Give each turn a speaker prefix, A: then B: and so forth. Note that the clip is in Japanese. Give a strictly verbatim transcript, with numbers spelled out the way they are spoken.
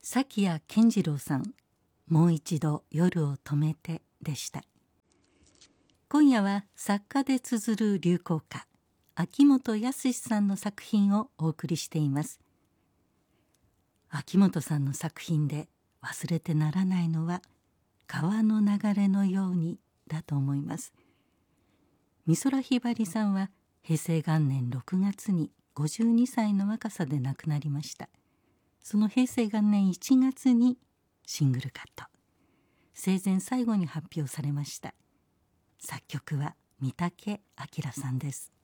A: 崎谷健次郎さん、もう一度夜を止めてでした。今夜は作家で綴る流行歌秋元康さんの作品をお送りしています。秋元さんの作品で忘れてならないのは川の流れのようにだと思います。美空ひばりさんは平成元年ろくがつにごじゅうにさいの若さで亡くなりました。その平成元年いちがつにシングルカット、生前最後に発表されました。作曲は三宅明さんです。